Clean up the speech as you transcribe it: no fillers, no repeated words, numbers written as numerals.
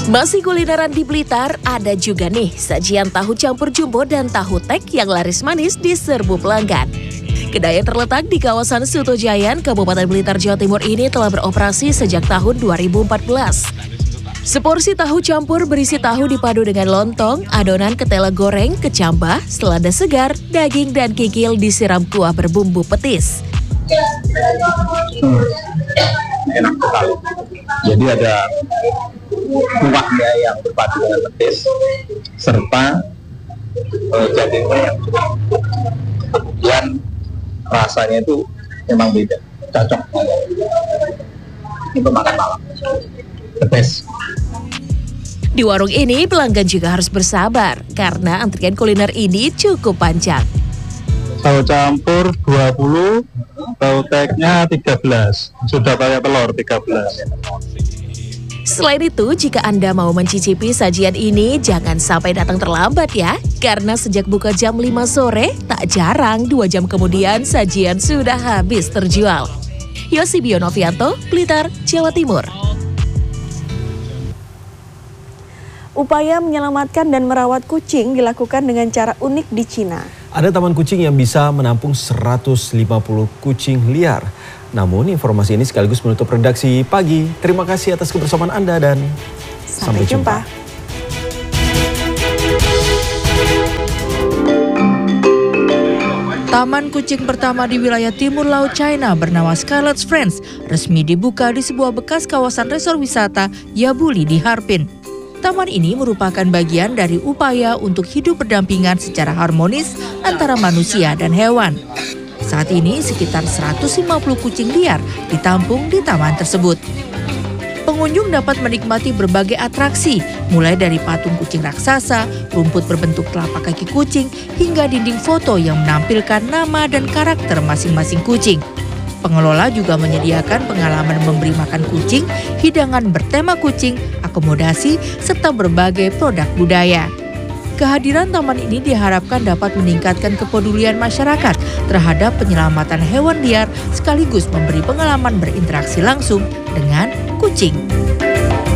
Masih kulineran di Blitar, ada juga nih sajian tahu campur jumbo dan tahu tek yang laris manis di serbu pelanggan. Kedai yang terletak di kawasan Sutojayan, Kabupaten Blitar, Jawa Timur ini telah beroperasi sejak tahun 2014. Seporsi tahu campur berisi tahu dipadu dengan lontong, adonan ketela goreng, kecambah, selada segar, daging dan kikil disiram kuah berbumbu petis. Enak sekali. Jadi ada kuahnya yang berpadu dengan petis serta dagingnya yang kemudian rasanya itu memang beda, cocok untuk makan malam. Petis. Di warung ini pelanggan juga harus bersabar karena antrian kuliner ini cukup panjang. Tahu campur 20, tahu teknya 13, sudah pakai telur 13. Selain itu, jika Anda mau mencicipi sajian ini, jangan sampai datang terlambat ya. Karena sejak buka jam 5 sore, tak jarang 2 jam kemudian sajian sudah habis terjual. Yosibio Novianto, Blitar, Jawa Timur. Upaya menyelamatkan dan merawat kucing dilakukan dengan cara unik di Cina. Ada taman kucing yang bisa menampung 150 kucing liar. Namun informasi ini sekaligus menutup redaksi pagi. Terima kasih atas kebersamaan Anda dan sampai jumpa. Taman kucing pertama di wilayah timur laut China bernama Scarlet's Friends resmi dibuka di sebuah bekas kawasan resor wisata Yabuli di Harbin. Taman ini merupakan bagian dari upaya untuk hidup berdampingan secara harmonis antara manusia dan hewan. Saat ini sekitar 150 kucing liar ditampung di taman tersebut. Pengunjung dapat menikmati berbagai atraksi, mulai dari patung kucing raksasa, rumput berbentuk telapak kaki kucing, hingga dinding foto yang menampilkan nama dan karakter masing-masing kucing. Pengelola juga menyediakan pengalaman memberi makan kucing, hidangan bertema kucing, akomodasi, serta berbagai produk budaya. Kehadiran taman ini diharapkan dapat meningkatkan kepedulian masyarakat terhadap penyelamatan hewan liar sekaligus memberi pengalaman berinteraksi langsung dengan kucing.